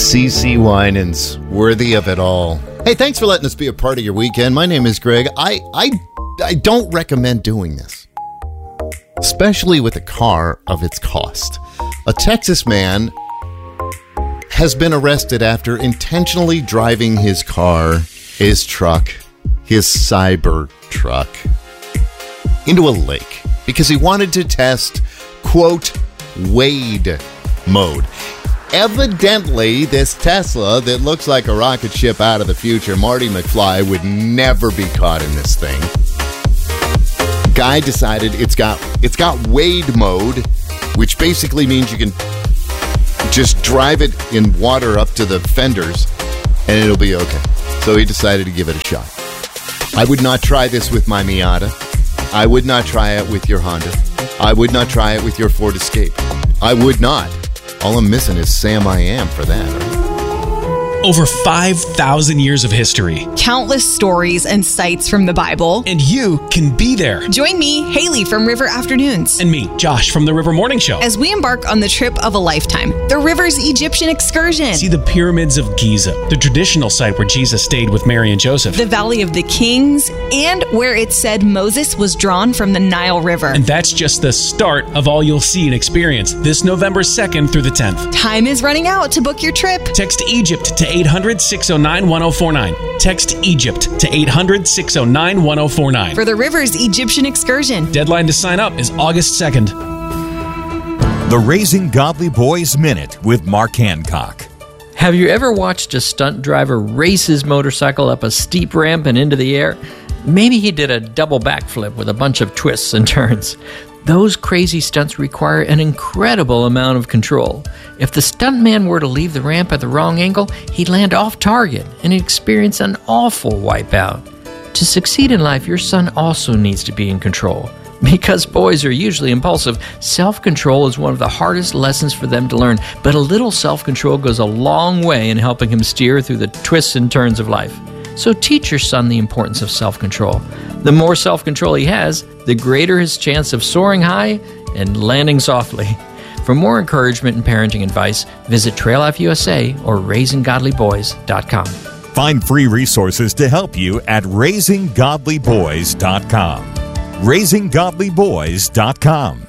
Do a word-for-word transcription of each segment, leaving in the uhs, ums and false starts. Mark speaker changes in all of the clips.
Speaker 1: C C Winans, worthy of it all. Hey, thanks for letting us be a part of your weekend. My name is Greg. I, I, I don't recommend doing this, especially with a car of its cost. A Texas man has been arrested after intentionally driving his car, his truck, his cyber truck, into a lake because he wanted to test, quote, Wade mode. Evidently, this Tesla that looks like a rocket ship out of the future, Marty McFly, would never be caught in this thing. Guy decided it's got it's got Wade mode, which basically means you can just drive it in water up to the fenders and it'll be okay. So he decided to give it a shot. I would not try this with my Miata. I would not try it with your Honda. I would not try it with your Ford Escape. I would not. All I'm missing is Sam I Am for that. Right?
Speaker 2: Over five thousand years of history.
Speaker 3: Countless stories and sights from the Bible.
Speaker 2: And you can be there.
Speaker 3: Join me, Haley from River Afternoons.
Speaker 2: And me, Josh from the River Morning Show.
Speaker 3: As we embark on the trip of a lifetime, the River's Egyptian excursion.
Speaker 2: See the pyramids of Giza, the traditional site where Jesus stayed with Mary and Joseph.
Speaker 3: The Valley of the Kings, and where it said Moses was drawn from the Nile River.
Speaker 2: And that's just the start of all you'll see and experience this November second through the tenth.
Speaker 3: Time is running out to book your trip.
Speaker 2: Text Egypt to eight hundred, six oh nine, one oh four nine. Text Egypt to eight hundred, six oh nine, one oh four nine.
Speaker 3: For the River's Egyptian excursion.
Speaker 2: Deadline to sign up is August second.
Speaker 4: The Raising Godly Boys Minute with Mark Hancock.
Speaker 5: Have you ever watched a stunt driver race his motorcycle up a steep ramp and into the air? Maybe he did a double backflip with a bunch of twists and turns. Those crazy stunts require an incredible amount of control. If the stuntman were to leave the ramp at the wrong angle, he'd land off target and experience an awful wipeout. To succeed in life, your son also needs to be in control. Because boys are usually impulsive, self-control is one of the hardest lessons for them to learn, but a little self-control goes a long way in helping him steer through the twists and turns of life. So teach your son the importance of self-control. The more self-control he has, the greater his chance of soaring high and landing softly. For more encouragement and parenting advice, visit Trail Life U S A or raising godly boys dot com.
Speaker 4: Find free resources to help you at raising godly boys dot com. raising godly boys dot com.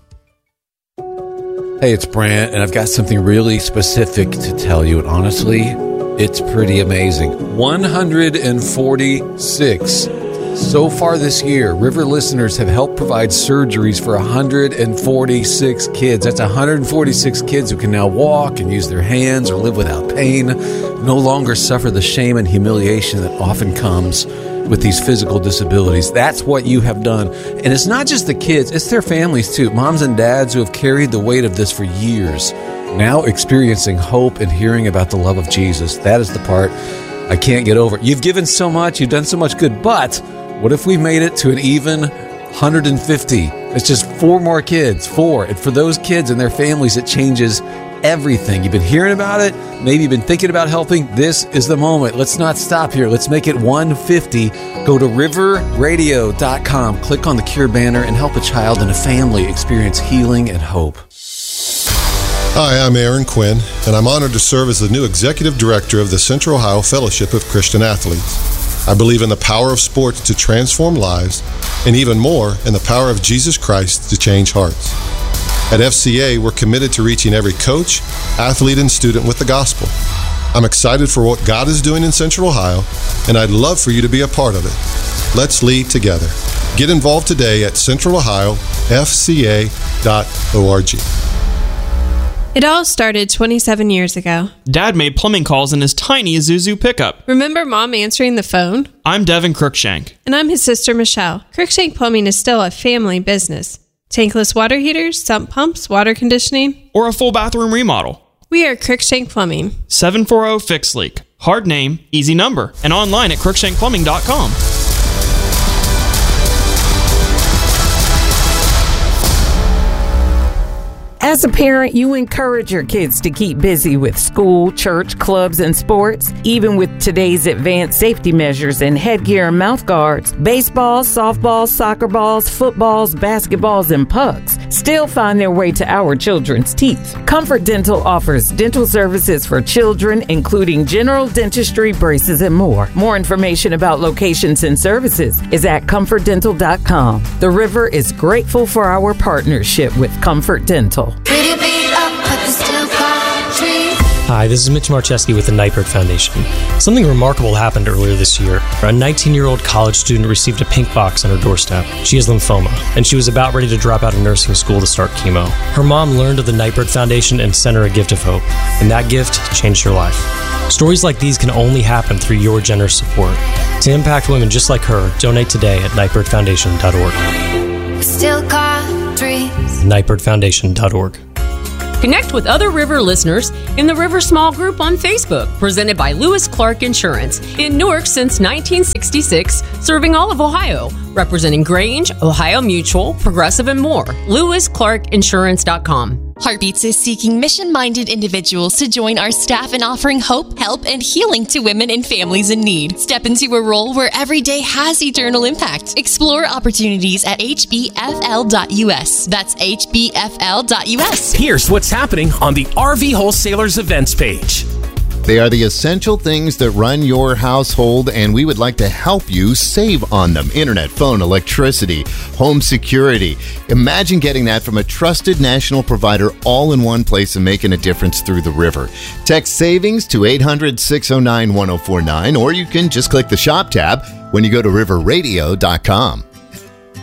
Speaker 6: Hey, it's Brant, and I've got something really specific to tell you, and honestly, it's pretty amazing. one hundred forty-six. So far this year, River listeners have helped provide surgeries for one hundred forty-six kids. That's one hundred forty-six kids who can now walk and use their hands or live without pain, no longer suffer the shame and humiliation that often comes with these physical disabilities. That's what you have done. And it's not just the kids, it's their families too. Moms and dads who have carried the weight of this for years, now experiencing hope and hearing about the love of Jesus. That is the part I can't get over. You've given so much, you've done so much good, but what if we made it to an even one hundred fifty? It's just four more kids, four. And for those kids and their families, it changes everything. You've been hearing about it. Maybe you've been thinking about helping. This is the moment. Let's not stop here. Let's make it one hundred fifty. Go to river radio dot com, click on the Cure banner, and help a child and a family experience healing and hope.
Speaker 7: Hi, I'm Aaron Quinn, and I'm honored to serve as the new Executive Director of the Central Ohio Fellowship of Christian Athletes. I believe in the power of sports to transform lives, and even more, in the power of Jesus Christ to change hearts. At F C A, we're committed to reaching every coach, athlete, and student with the gospel. I'm excited for what God is doing in Central Ohio, and I'd love for you to be a part of it. Let's lead together. Get involved today at central ohio f c a dot org.
Speaker 8: It all started twenty-seven years ago.
Speaker 9: Dad made plumbing calls in his tiny Isuzu pickup.
Speaker 8: Remember Mom answering the phone?
Speaker 9: I'm Devin Cruikshank.
Speaker 8: And I'm his sister Michelle. Cruikshank Plumbing is still a family business. Tankless water heaters, sump pumps, water conditioning,
Speaker 9: or a full bathroom remodel.
Speaker 8: We are Cruikshank Plumbing.
Speaker 9: seven four zero Fix Leak. Hard name, easy number. And online at cruikshank plumbing dot com.
Speaker 10: As a parent, you encourage your kids to keep busy with school, church, clubs, and sports. Even with today's advanced safety measures and headgear and mouth guards, baseballs, softballs, soccer balls, footballs, basketballs, and pucks still find their way to our children's teeth. Comfort Dental offers dental services for children, including general dentistry, braces, and more. More information about locations and services is at comfort dental dot com. The River is grateful for our partnership with Comfort Dental.
Speaker 11: Hi, this is Mitch Marcheski with the Nightbird Foundation. Something remarkable happened earlier this year. A nineteen-year-old college student received a pink box on her doorstep. She has lymphoma, and she was about ready to drop out of nursing school to start chemo. Her mom learned of the Nightbird Foundation and sent her a gift of hope, and that gift changed her life. Stories like these can only happen through your generous support. To impact women just like her, donate today at nightbird foundation dot org.
Speaker 12: Still got dreams.
Speaker 11: nightbird foundation dot org.
Speaker 13: Connect with other River listeners in the River Small Group on Facebook, presented by Lewis Clark Insurance. In Newark since nineteen sixty-six, serving all of Ohio, representing Grange, Ohio Mutual, Progressive, and more. lewis clark insurance dot com.
Speaker 14: Heartbeats is seeking mission-minded individuals to join our staff in offering hope, help, and healing to women and families in need. Step into a role where every day has eternal impact. Explore opportunities at h b f l dot u s. That's h b f l dot u s.
Speaker 15: Here's what's happening on the R V Wholesalers events page.
Speaker 1: They are the essential things that run your household, and we would like to help you save on them. Internet, phone, electricity, home security. Imagine getting that from a trusted national provider all in one place and making a difference through the River. Text savings to eight hundred, six oh nine, one oh four nine, or you can just click the shop tab when you go to river radio dot com.